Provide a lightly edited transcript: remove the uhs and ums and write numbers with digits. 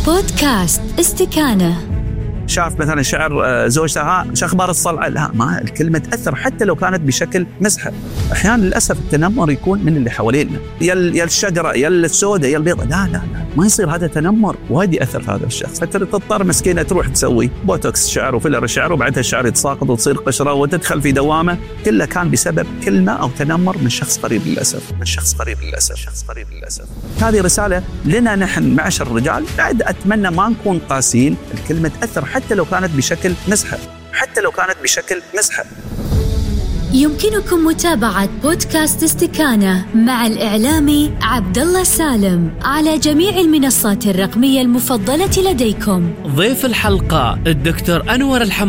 بودكاست استكانة. شاف مثلا شعر زوجتها شو اخبار الصلعه، لا ما الكلمه تاثر حتى لو كانت بشكل مزحه. احيانا للاسف التنمر يكون من اللي حوالينا، يا الشجره يا السوداء يا البيضاء، لا ما يصير هذا تنمر، وايد ياثر في هذا الشخص. فتضطر مسكينه تروح تسوي بوتوكس شعر وفيلر شعر، وبعدها الشعر يتساقط وتصير قشره وتدخل في دوامه، كله كان بسبب كلمه او تنمر من شخص قريب للاسف، هذه رساله لنا نحن معشر الرجال. بعد اتمنى ما نكون قاسيين، الكلمه تاثر حتى لو كانت بشكل مزحف. يمكنكم متابعة بودكاست استكانة مع الإعلامي عبدالله سالم على جميع المنصات الرقمية المفضلة لديكم. ضيف الحلقة الدكتور أنور الحمد